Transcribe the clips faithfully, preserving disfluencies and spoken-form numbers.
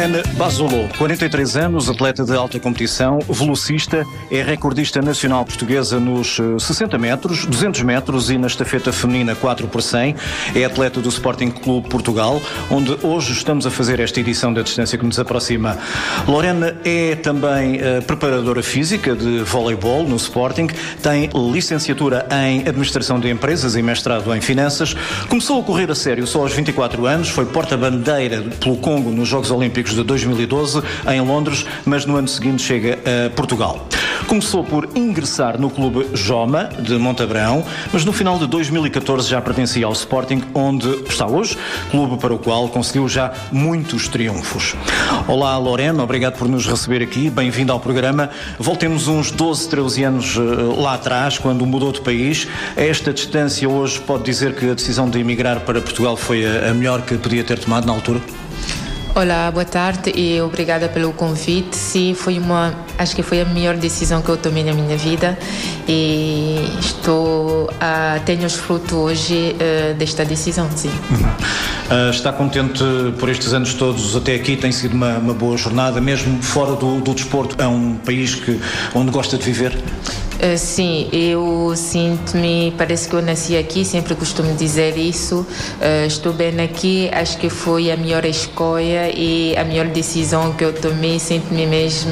Lorraine Basolot, quarenta e três anos, atleta de alta competição, velocista, é recordista nacional portuguesa nos sessenta metros, duzentos metros e na estafeta feminina quatro por cem. É atleta do Sporting Clube Portugal, onde hoje estamos a fazer esta edição da distância que nos aproxima. Lorraine é também uh, preparadora física de voleibol no Sporting, tem licenciatura em Administração de Empresas e mestrado em Finanças. Começou a correr a sério só aos vinte e quatro anos, foi porta-bandeira pelo Congo nos Jogos Olímpicos de dois mil e doze em Londres, mas no ano seguinte chega a Portugal. Começou por ingressar no clube Joma de Montabrão, mas no final de dois mil e catorze já pertencia ao Sporting, onde está hoje, clube para o qual conseguiu já muitos triunfos. Olá Lorraine, obrigado por nos receber aqui, bem-vindo ao programa. Voltemos uns doze, treze anos lá atrás, quando mudou de país. A esta distância hoje pode dizer que a decisão de emigrar para Portugal foi a melhor que podia ter tomado na altura? Olá, boa tarde e obrigada pelo convite. Sim, foi uma, acho que foi a melhor decisão que eu tomei na minha vida e estou a tenho os frutos hoje uh, desta decisão, sim. Uhum. Uh, está contente por estes anos todos até aqui? Tem sido uma, uma boa jornada, mesmo fora do, do desporto? É um país que, onde gosta de viver? Uh, sim, eu sinto-me, parece que eu nasci aqui, sempre costumo dizer isso. Uh, estou bem aqui, acho que foi a melhor escolha e a melhor decisão que eu tomei. Sinto-me mesmo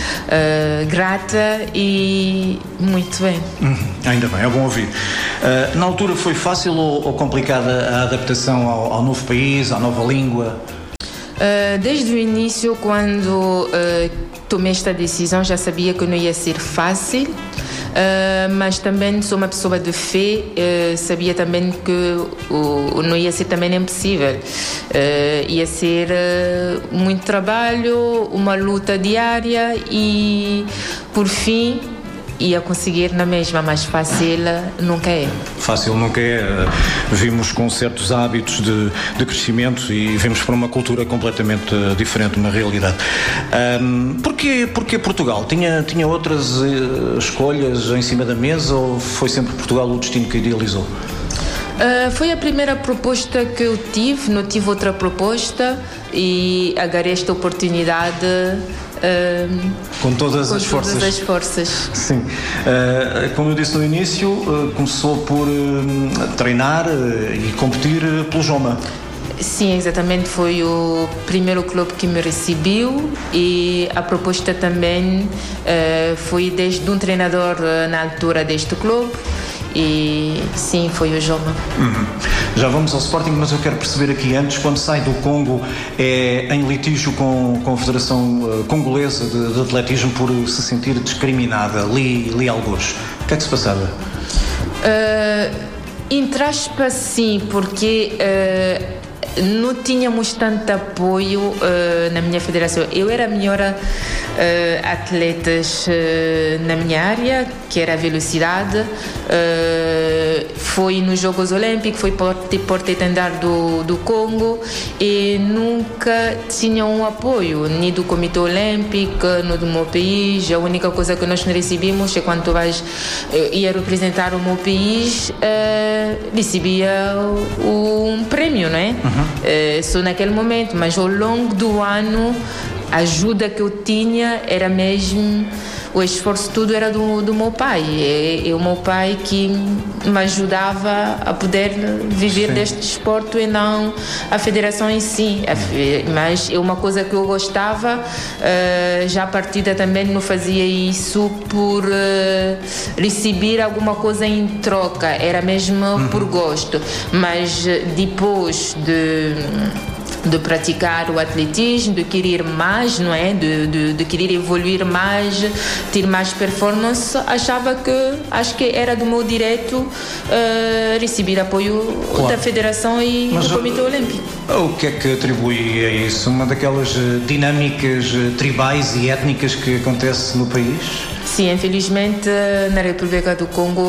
uh, grata e muito bem. Uhum, ainda bem, é bom ouvir. Uh, na altura foi fácil ou, ou complicada a adaptação ao, ao novo país, à nova língua? Uh, desde o início, quando uh, tomei esta decisão, já sabia que não ia ser fácil. Uh, mas também sou uma pessoa de fé, uh, sabia também que uh, não ia ser também impossível, uh, ia ser uh, muito trabalho, uma luta diária e por fim ia conseguir na mesma, mas fácil nunca é. Fácil nunca é. Vimos com certos hábitos de, de crescimento e vemos para uma cultura completamente diferente, uma realidade. Um, porquê, porquê Portugal? Tinha, tinha outras uh, escolhas em cima da mesa ou foi sempre Portugal o destino que idealizou? Uh, foi a primeira proposta que eu tive, não tive outra proposta e agarrei esta oportunidade uh, com todas, com as, todas forças. as forças. Sim. Uh, como eu disse no início, uh, começou por uh, treinar uh, e competir uh, pelo Joma. Sim, exatamente, foi o primeiro clube que me recebeu e a proposta também uh, foi desde um treinador uh, na altura deste clube. E sim, foi o Joma. Uhum. Já vamos ao Sporting, mas eu quero perceber aqui antes, quando sai do Congo, é em litígio com, com a Federação uh, Congolesa de, de Atletismo por se sentir discriminada. Li, li alguns. O que é que se passava? Uh, entre aspas, sim, porque uh, não tínhamos tanto apoio uh, na minha federação. Eu era a melhor uh, atletas uh, na minha área, que era a velocidade. Uh, foi nos Jogos Olímpicos, foi porta-estandarte do, do Congo e nunca tinha um apoio, nem do Comitê Olímpico, nem do meu país. A única coisa que nós recebíamos é quando tu vais uh, ia representar o meu país, uh, recebia um prêmio, não é? Uhum. Uh, só naquele momento, mas ao longo do ano a ajuda que eu tinha era mesmo, o esforço tudo era do, do meu pai, é, é o meu pai que me ajudava a poder viver Sim. deste desporto e não a federação em si, mas é uma coisa que eu gostava, uh, já a partida também não fazia isso por uh, receber alguma coisa em troca, era mesmo uhum. por gosto, mas depois de de praticar o atletismo, de querer mais, não é? De, de, de querer evoluir mais, ter mais performance, achava que, acho que era do meu direito uh, receber apoio claro. da Federação e Mas, do Comitê Olímpico. O que é que atribui a isso? Uma daquelas dinâmicas tribais e étnicas que acontece no país? Sim, infelizmente na República do Congo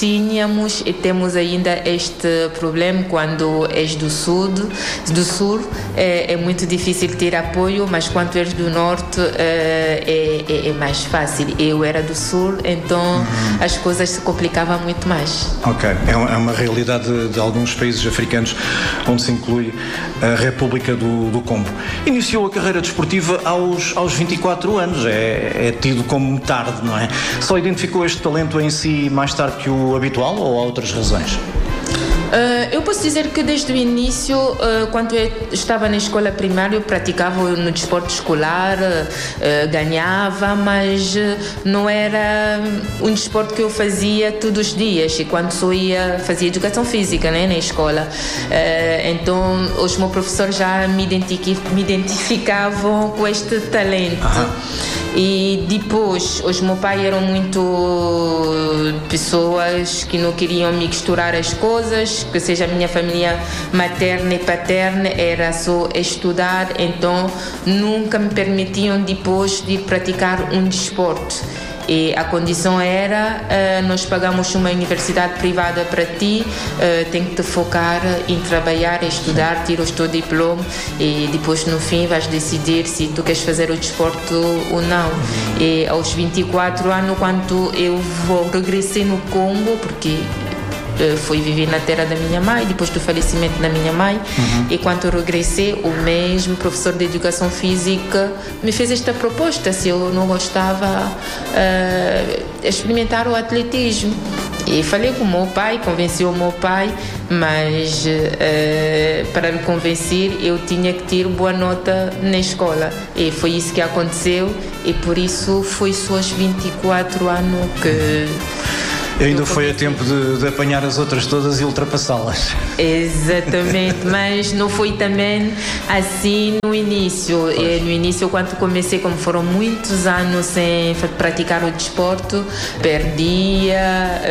tínhamos e temos ainda este problema quando és do sul, do sul é, é muito difícil ter apoio, mas quando és do norte é, é, é mais fácil. Eu era do sul, então uhum. as coisas se complicavam muito mais. Ok, é uma realidade de, de alguns países africanos onde se inclui a República do, do Congo. Iniciou a carreira desportiva aos, aos vinte e quatro anos, é, é tido como tarde, não é? Só identificou este talento em si mais tarde que o habitual ou há outras razões? Uh, eu posso dizer que desde o início, uh, quando eu estava na escola primária, eu praticava no desporto escolar, uh, ganhava, mas uh, não era um desporto que eu fazia todos os dias. E quando só ia, fazia educação física, né, na escola. Uh, então, os meus professores já me, identific, me identificavam com este talento. Aham. E depois, os meus pais eram muito pessoas que não queriam misturar as coisas, que seja a minha família materna e paterna, era só estudar, então nunca me permitiam depois de praticar um desporto. E a condição era, uh, nós pagamos uma universidade privada para ti, uh, tem que te focar em trabalhar, estudar, tirar o teu diploma e depois no fim vais decidir se tu queres fazer o desporto ou não. E aos vinte e quatro anos, quando eu vou regressei no Congo, porque fui viver na terra da minha mãe, depois do falecimento da minha mãe, uhum. e quando eu regressei, o mesmo professor de educação física me fez esta proposta, se eu não gostava uh, experimentar o atletismo. E falei com o meu pai, convenci o meu pai, mas uh, para me convencer eu tinha que ter boa nota na escola. E foi isso que aconteceu e por isso foi só aos vinte e quatro anos que... Ainda foi a tempo de, de apanhar as outras todas e ultrapassá-las. Exatamente, mas não foi também assim no início. E no início, quando comecei, como foram muitos anos sem praticar o desporto, perdia,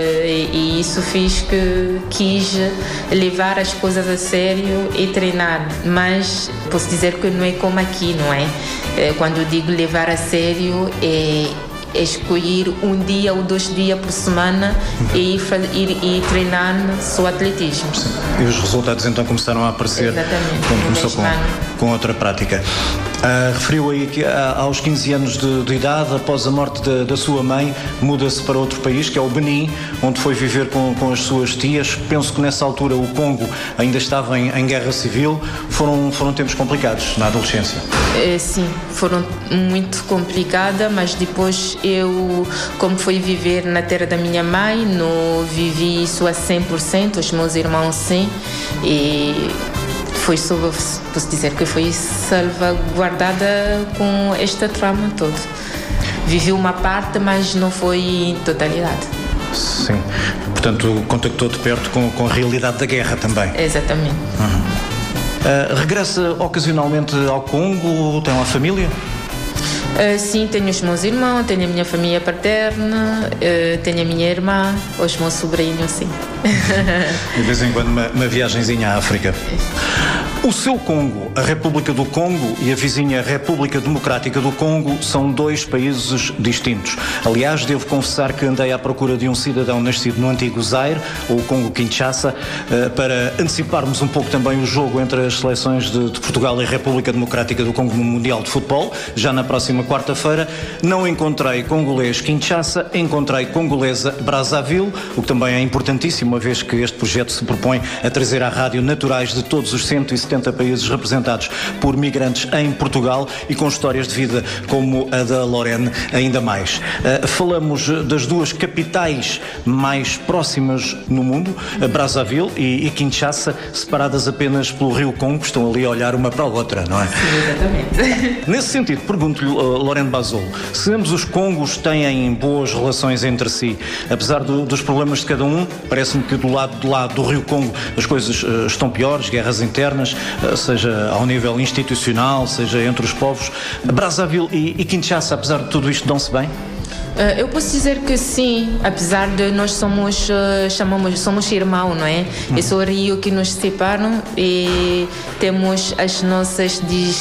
e isso fez que quis levar as coisas a sério e treinar. Mas posso dizer que não é como aqui, não é? Quando eu digo levar a sério, é escolher um dia ou dois dias por semana uhum. e ir, ir, ir treinar só atletismo. Sim. E os resultados então começaram a aparecer. Exatamente. Quando começou com, com outra prática. Uh, referiu aí que uh, aos quinze anos de, de idade, após a morte da, da sua mãe, muda-se para outro país, que é o Benin, onde foi viver com, com as suas tias. Penso que nessa altura o Congo ainda estava em, em guerra civil. Foram, foram tempos complicados na adolescência. É, sim, foram muito complicadas, mas depois eu, como fui viver na terra da minha mãe, não vivi isso a cem por cento, os meus irmãos sim, e foi só, posso dizer que foi salvaguardada com esta trama toda. Vivi uma parte, mas não foi em totalidade. Sim, portanto contactou de perto com, com a realidade da guerra também. Exatamente. Uhum. Uh, regressa ocasionalmente ao Congo, tem lá família? Uh, sim, tenho os meus irmãos, tenho a minha família paterna, uh, tenho a minha irmã, os meus sobrinhos, sim. De vez em quando uma, uma viagenzinha à África. O seu Congo, a República do Congo e a vizinha República Democrática do Congo são dois países distintos. Aliás, devo confessar que andei à procura de um cidadão nascido no antigo Zaire, ou Congo-Kinshasa, para anteciparmos um pouco também o jogo entre as seleções de, de Portugal e a República Democrática do Congo no Mundial de Futebol, já na próxima quarta-feira. Não encontrei congolês Kinshasa, encontrei congolesa Brazzaville, o que também é importantíssimo, uma vez que este projeto se propõe a trazer à rádio naturais de todos os cento e setenta países representados por migrantes em Portugal e com histórias de vida como a da Lorene ainda mais. Uh, falamos das duas capitais mais próximas no mundo, Brazzaville e, e Kinshasa, separadas apenas pelo rio Congo, estão ali a olhar uma para a outra, não é? Sim, exatamente. Nesse sentido, pergunto-lhe, uh, Lorene Bazolo, se ambos os Congos têm boas relações entre si, apesar do, dos problemas de cada um, parece-me que do lado, do lado do rio Congo as coisas uh, estão piores, guerras internas, seja ao nível institucional, seja entre os povos. Brazzaville e, e Kinshasa, apesar de tudo isto, dão-se bem? Eu posso dizer que sim, apesar de nós somos, chamamos, somos irmãos, não é? Hum. É só o rio que nos separam e temos as nossas dis,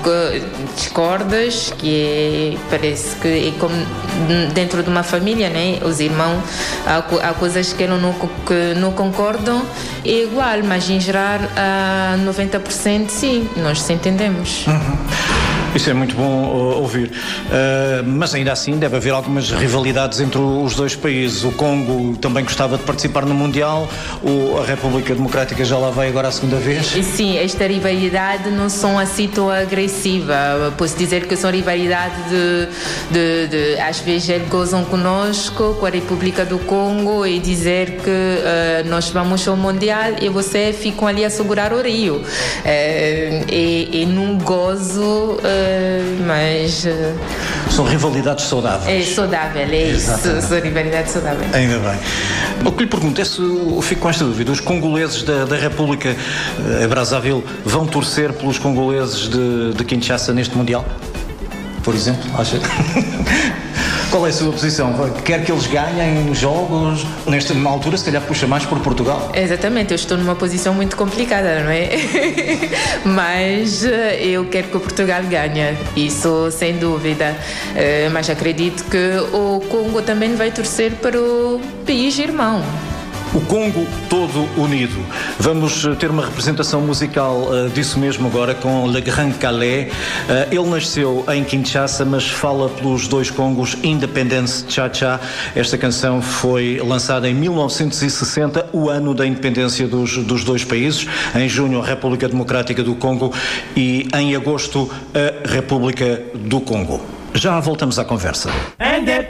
discordas, que é, parece que é como dentro de uma família, né? Os irmãos, há, há coisas que não, que não concordam, é igual, mas em geral, a noventa por cento sim, nós se entendemos. Uhum. Isso é muito bom uh, ouvir. Uh, mas ainda assim deve haver algumas rivalidades entre os dois países. O Congo também gostava de participar no Mundial, o, a República Democrática já lá vai agora a segunda vez. Sim, esta rivalidade não são assim tão agressiva. Posso dizer que são rivalidade de, de, de às vezes eles gozam conosco, com a República do Congo, e dizer que uh, nós vamos ao Mundial e você ficam ali a segurar o Rio. Uh, e, e num gozo... Uh, mas uh, são rivalidades saudáveis. É saudável, é Exatamente. Isso, são rivalidades saudáveis. Ainda bem. O que lhe pergunto é se eu fico com esta dúvida: os congoleses da, da República uh, Brazzaville vão torcer pelos congoleses de, de Kinshasa neste Mundial? Por exemplo, acha? Qual é a sua posição? Quer que eles ganhem jogos? Nesta altura, se calhar, puxa mais por Portugal. Exatamente, eu estou numa posição muito complicada, não é? Mas eu quero que o Portugal ganhe, isso sem dúvida. Mas acredito que o Congo também vai torcer para o país irmão. O Congo todo unido. Vamos ter uma representação musical uh, disso mesmo agora com Le Grand Calais. Uh, ele nasceu em Kinshasa, mas fala pelos dois Congos, Independence Cha-Cha. Esta canção foi lançada em mil novecentos e sessenta, o ano da independência dos, dos dois países. Em junho, a República Democrática do Congo, e em agosto, a República do Congo. Já voltamos à conversa.